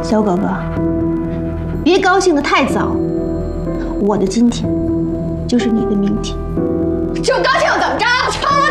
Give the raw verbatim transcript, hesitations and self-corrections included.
小哥哥，别高兴得太早。我的今天，就是你的明天。 这高兴又怎么着？成了。